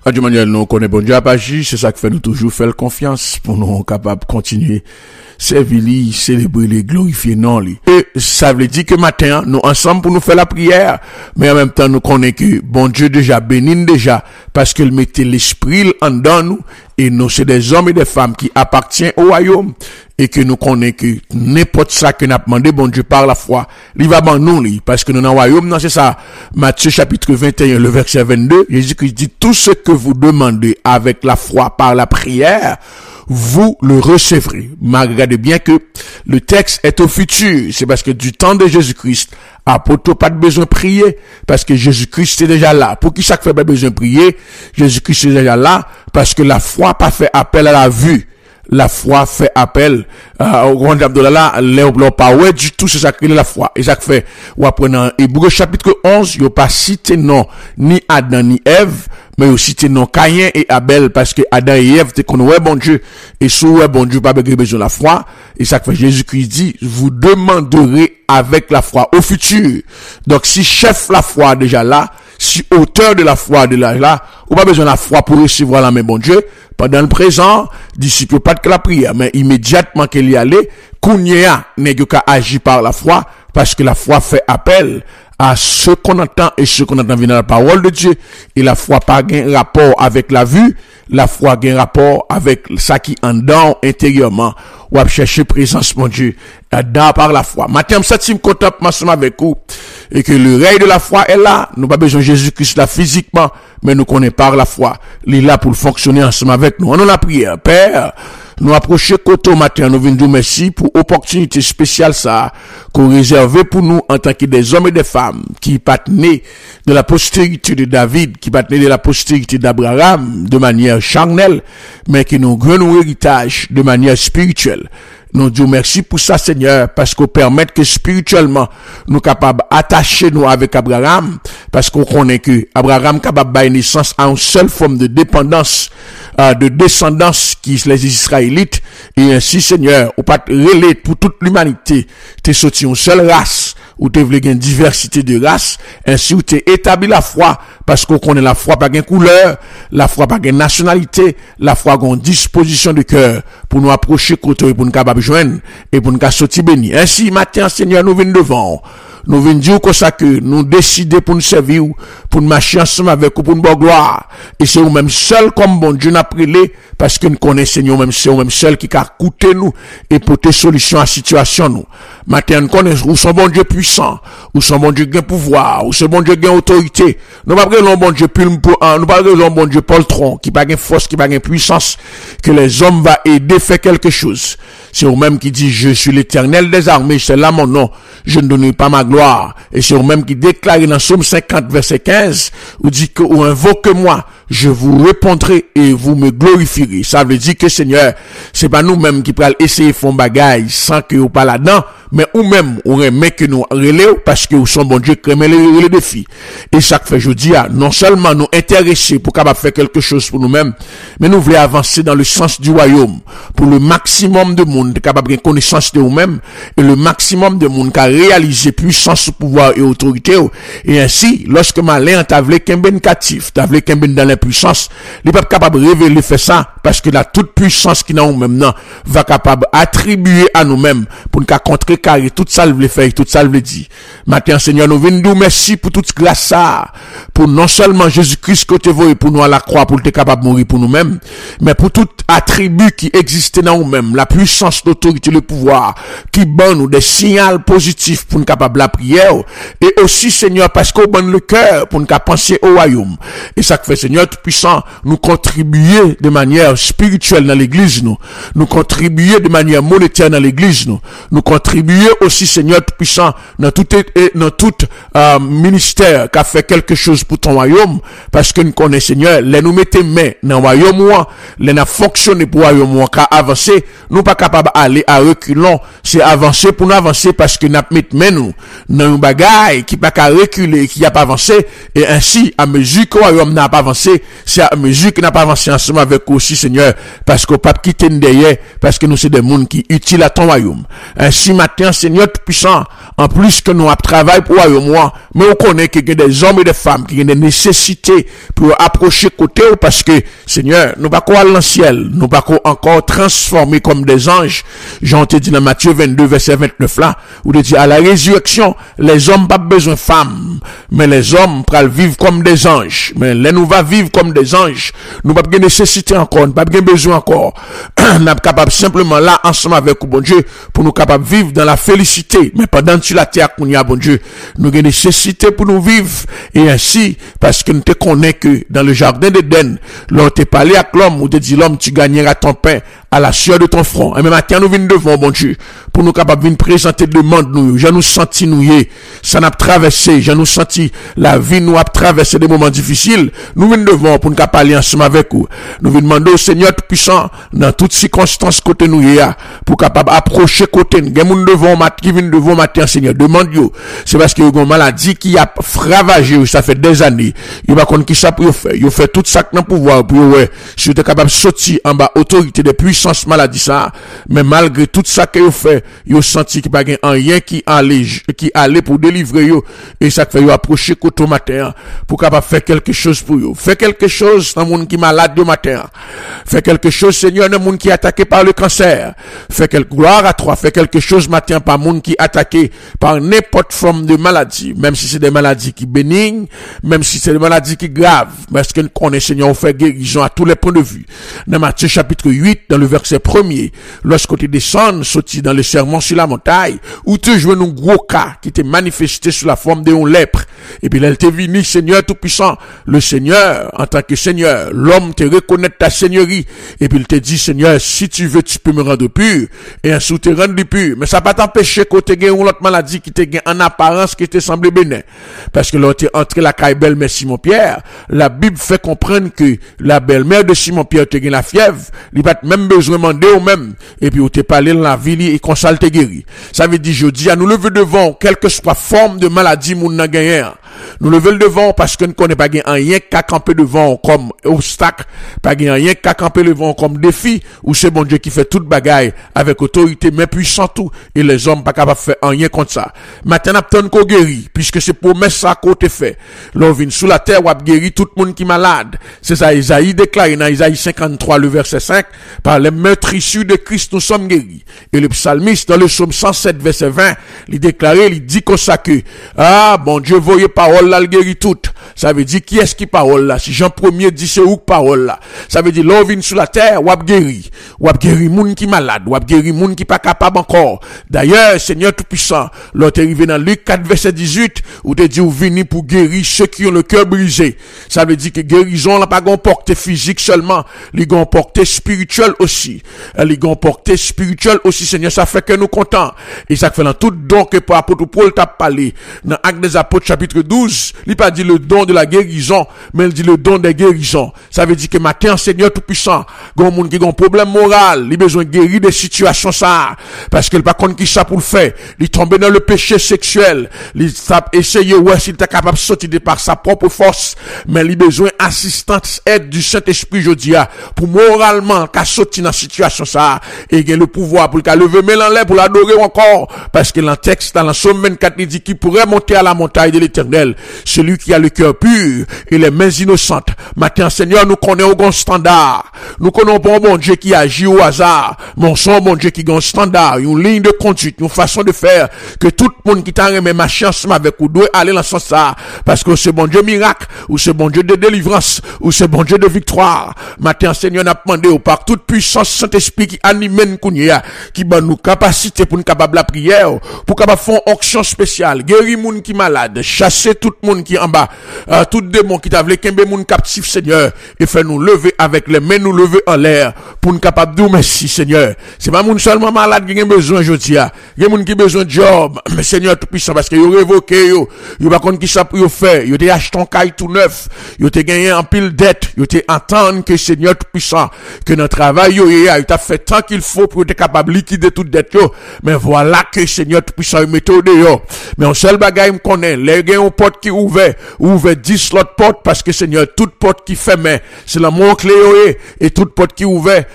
Du manière nous connaît bon Dieu à Pachi, c'est ça qui fait nous toujours faire confiance pour nous capables de continuer servir lui, célébrer les glorifier non lui. Et ça veut dire que matin nous ensemble pour nous faire la prière, mais en même temps nous connaissons que bon Dieu déjà béni déjà parce qu'il mettait l'esprit en dedans nous et nous c'est des hommes et des femmes qui appartiennent au royaume et que nous connaissons que n'importe ça que nous avons demandé bon Dieu par la foi, il va ban nous lui parce que nous dans le royaume non c'est ça. Matthieu chapitre 21 le verset 22, Jésus-Christ dit tout ce que vous demandez avec la foi par la prière, vous le recevrez. Mais regardez bien que le texte est au futur. C'est parce que du temps de Jésus-Christ, apôtre pas de besoin de prier, parce que Jésus-Christ est déjà là. Pour qui ça fait pas besoin de prier? Jésus-Christ est déjà là, parce que la foi pas fait appel à la vue. La foi fait appel au grand Abdallah, l'on pas ouais du tout, c'est ça que la foi. Et ça fait, ou après dans Hébreux chapitre 11, il a pas cité non, ni Adam ni Ève, mais aussi cité non Caïn et Abel, parce que Adam et Ève, t'es qu'on ouais bon Dieu, et sous ouais bon Dieu, pas besoin de la foi. Et ça fait Jésus-Christ dit, vous demanderez avec la foi au futur. Donc si chef la foi déjà là, si auteur de la foi de là, ou pas besoin de la foi pour recevoir la main bon Dieu, pendant le présent, disciple pas de la prière, mais immédiatement qu'il y allait, Kounia n'est qu'à agir par la foi, parce que la foi fait appel à ce qu'on entend et ce qu'on entend venir dans la parole de Dieu. Et la foi pas un rapport avec la vue, la foi a un rapport avec ça qui en dedans intérieurement. Ou à chercher présence, mon Dieu, dans par la foi. Maintenant, je suis content ensemble avec vous. Et que le règne de la foi est là. Nous pas besoin de Jésus-Christ là physiquement, mais nous connaissons par la foi. Il est là pour fonctionner ensemble avec nous. On a la prière. Père, nous approcher côté matin, nous venons merci pour opportunité spéciale ça, qu'on réserve pour nous en tant que des hommes et des femmes qui partent nés de la postérité de David, qui partent nés de la postérité d'Abraham de manière charnelle, mais qui nous grandent héritage de manière spirituelle. Nous disons merci pour ça, Seigneur, parce qu'on permet que spirituellement, nous capables d'attacher nous avec Abraham, parce qu'on connaît que Abraham capable de naissance à une seule forme de dépendance, de descendance qui est les Israélites, et ainsi, Seigneur, ou pas relais pour toute l'humanité, t'es sorti une seule race, ou t'es voulu une diversité de races, ainsi où t'es établi la foi, parce qu'on connaît la foi par une couleur, la foi par une nationalité, la foi par une disposition de cœur, pour nous approcher côté, pour nous capables joindre, et pour nous sortir béni. Ainsi, matin, Seigneur, nous venons devant. Nous venons dire comme ça que nous décidons pour nous servir, pour nous marcher ensemble avec vous, pour nous bonne gloire. Et c'est nous-mêmes seuls comme bon Dieu n'a prié, parce que nous connaissons Seigneur, même c'est nous-mêmes seuls qui a coûté nous, et porter solution à la situation nous. Maintenant, nous connaissons, où sont bon Dieu puissant, où sont bon Dieu gain pouvoir, où sont bon Dieu gain autorité. Nous pas parlons bon Dieu nous parlons bon Dieu poltron, qui pas gain force, qui pas gain puissance, que les hommes va aider faire quelque chose. C'est vous-même qui dit, je suis l'Éternel des armées, c'est là mon nom, je ne donne pas ma gloire. Et c'est vous-même qui déclare dans Psaume 50, verset 15, vous dit que, ou invoquez-moi, je vous répondrai et vous me glorifierez. Ça veut dire que Seigneur, c'est pas nous-mêmes qui pourrons essayer de faire bagaille sans que vous pas là-dedans, mais ou même, on remet que nous relève parce que nous sommes bon Dieu qui remet les défis. Et ça fait, je dis, non seulement nous intéresser pour capable faire quelque chose pour nous-mêmes, mais nous voulons avancer dans le sens du royaume pour le maximum de monde capable de connaissance de nous-mêmes et le maximum de monde qui a réalisé puissance, pouvoir et autorité. Et ainsi, lorsque malin t'a voulu qu'un ben captif, t'a voulu qu'un ben dans l'impuissance, il n'est pas capable de révéler faire ça parce que la toute puissance qui n'a nous-mêmes va capable attribuer à nous-mêmes pour nous contrer carré tout ça le faire, tout ça le dit. Maintenant, Seigneur, nous venons nous merci pour toute grâce ça, pour non seulement Jésus-Christ que tu veux pour nous à la croix, pour être capable de mourir pour nous-mêmes, mais pour tout attribut qui existait dans nous-mêmes, la puissance, l'autorité, le pouvoir, qui donne nous des signaux positifs pour nous capable la prière, et aussi, Seigneur, parce qu'on donne le cœur pour nous penser au royaume. Et ça fait, Seigneur tout-puissant, nous contribuer de manière spirituelle dans l'église, nous contribuer de manière monétaire dans l'église, nous contribuer aussi, Seigneur tout-puissant, dans tout ministère qui a fait quelque chose pour ton royaume, parce que nous connaissons, Seigneur, les nous mettons main dans le royaume, les n'a fonctionné pour le royaume, qu'à avancer, nous pas capable d'aller à reculons, c'est avancer pour nous avancer parce que nous mettons main nous, dans une bagaille qui pas qu'à reculer, qui n'a pas avancé, et ainsi, à mesure que le royaume n'a pas avancé, c'est à mesure qu'il n'a pas avancé ensemble avec aussi, Seigneur, parce qu'on pas quitter nous derrière, parce que nous c'est des mondes qui utiles à ton royaume. Ainsi, matin, Seigneur tout-puissant, en plus que nous travaillons pour le royaume, mais on connaît qu'il y a des hommes et des femmes qui ont des nécessités pour approcher côté, parce que, Seigneur, nous pas quoi aller dans le ciel, nous pas encore transformer comme des anges. Jean te dit dans Matthieu 22, verset 29 là, où il dit à la résurrection, les hommes pas besoin de femmes, mais les hommes pral vivre comme des anges. Mais là, nous va vivre comme des anges. Nous pas de nécessité encore, nous pas de besoin encore. Nous sommes capables simplement là, ensemble avec vous, bon Dieu, pour nous capables de vivre dans la félicité. Mais pendant sur la terre qu'on y a, bon Dieu, nous avons nécessité pour nous vivre. Et ainsi, parce que nous te connaissons que dans le jardin d'Éden, l'on t'a parlé avec l'homme, ou te dit l'homme, tu gagneras ton pain à la sueur de ton front. Et même matin, nous venons devant, bon Dieu, pour nous capables de venir présenter demande nous. Je nous senti nous ça n'a traversé, je nous senti la vie nous a traversé des moments difficiles. Nous venons devant pour nous parler ensemble avec vous. Nous venons demander au Seigneur tout-puissant, dans toutes circonstances côté nous pour capable approcher côté nous. Gen moun devant qui viennent devant matin, Seigneur, demande yo. C'est parce que y a une maladie qui a ravagé, ça fait des années. Il va connaître qui ça pour faire. Il fait tout ça dans pouvoir pour ouais, si vous êtes capable de sortir en bas autorité de puissance maladie ça, mais malgré tout ça que vous fait, vous senti qu'il n'y a pas rien qui allait pour délivrer yo, et ça fait vous approcher côté matin pour capable faire quelque chose pour vous. Fait quelque chose dans monde qui malade de matin. Fait quelque chose, Seigneur, dans monde qui est attaqué par le cancer. Fait quelque gloire à toi. Fait quelque chose matin par monde qui est attaqué par n'importe forme de maladie, même si c'est des maladies qui bénignes, même si c'est des maladies qui graves, parce que nous connaissons, Seigneur, on fait guérison à tous les points de vue. Dans Matthieu chapitre 8, dans le verset 1er, lorsque tu descends, sorti dans le sermon sur la montagne, où tu joues un gros cas qui t'est manifesté sous la forme d'un lèpre. Et puis là, elle t'est venu, Seigneur tout-puissant. Le Seigneur, en tant que Seigneur, l'homme te reconnaît ta seigneurie. Et puis il te dit, Seigneur, si tu veux, tu peux me rendre pur. Et ainsi, te rendre pur. Mais ça va pas t'empêcher que tu aies une autre maladie qui te gagne en apparence qui te semble bénin. Parce que là, tu es entré la caille belle-mère Simon-Pierre. La Bible fait comprendre que la belle-mère de Simon-Pierre te gagne la fièvre. Il n'a pas même besoin de demander au même. Et puis, on te parlé dans la ville et qu'on s'alte guéri. Ça veut dire, je dis, à nous lever devant, quelle que soit forme de maladie, moun n'a gagné. Nous lever devant parce que nous connaissons pas rien qu'à camper devant comme obstacle, pas rien qu'à camper devant comme défi, ou c'est bon Dieu qui fait toute bagaille avec autorité, mais puissant tout, et les hommes pas capables de faire rien contre ça. Maintenant, nous qu'on guérit, puisque c'est promesse ça qu'on te fait. L'on vient sous la terre, ou a guéri tout le monde qui est malade. C'est ça, Isaïe déclaré dans Isaïe 53, le verset 5, par les meurtres issus de Christ, nous sommes guéris. Et le psalmiste, dans le psaume 107, verset 20, il déclaré, il dit comme ça que, ah, bon Dieu, voyez parole là, il guérit tout. Ça veut dire, qui est-ce qui parole là? Si Jean 1er dit, c'est où parole là? Ça veut dire, l'on vient sous la terre, ou a guéri moun qui malade, ou a guéri moun qui pas capable encore. D'ailleurs, Seigneur tout-puissant, l'on est arrivé dans Luc 4, verset 18, où te dit, ou vini pour guérir ceux qui ont le cœur brisé. Ça veut dire que guérison n'a pas une portée physique seulement, il a une portée spirituelle aussi. Il a une portée spirituelle aussi, Seigneur. Ça fait que nous contents. Et ça fait dans tout don que pour apôtre Paul t'a parlé. Dans Actes des Apôtres, chapitre 12, il pas dit le don de la guérison, mais il dit le don des guérisons. Ça veut dire que matin, Seigneur tout-puissant, gon moun qui a un problème moral, il a besoin de guérir des situations ça. Parce qu'il pas contre qui ça pour le faire. Il tombe dans le péché sexuel. Il a essayé, ouais, s'il était capable de sortir de par sa propre force. Mais il a besoin d'assistance, aide du Saint-Esprit, je dis, pour moralement, qu'à sortir dans la situation ça. Et il a le pouvoir pour qu'à lever mais en l'air, pour l'adorer encore. Parce que dans le texte, dans le psaume 24, il dit qu'il pourrait monter à la montagne de l'Éternel. Celui qui a le cœur pur et les mains innocentes. Matin, Seigneur, nous connaissons au grand standard. Nous connaissons pas un bon Dieu qui agit au hasard. Mais on sent un bon Dieu qui a un standard, une ligne de conduite, une façon de faire que tout le monde qui t'a remis ma chance avec vous doit aller dans ce sens ça. Parce que c'est bon Dieu miracle, ou c'est bon Dieu de délivrance, ou c'est bon Dieu de victoire. Matin, Seigneur, n'a demandé au par toute puissance Saint-Esprit qui anime nous, qui donne nous capacité pour nous capable la prière, pour capable faire une action spéciale, guérir moun qui malade, chasser tout le monde qui est en bas, tout démon qui t'a voulu kembe moun captif, Seigneur, et fait nous lever avec les mains, nous lever en l'air, pour nous capable de dire merci, Seigneur. C'est pas moun seulement malade qui a besoin, je dis, il y a moun qui a besoin de job, mais Seigneur tout puissant, parce que yo révoqué yo pas contre qui ça pour yo faire, yo te acheté un caille tout neuf, yo te gagné en pile pile dette, yo te entendre que Seigneur tout-puissant, que notre travail yo t'a fait tant qu'il faut pour être capable de liquider toute dette yo. Mais voilà que Seigneur tout-puissant il mette au dehors. Mais un seul bagage me connaît, les gars une porte qui ouvert 10 l'autre porte parce que Seigneur toute porte qui fermée, c'est l'amour clé et toute porte qui ouvert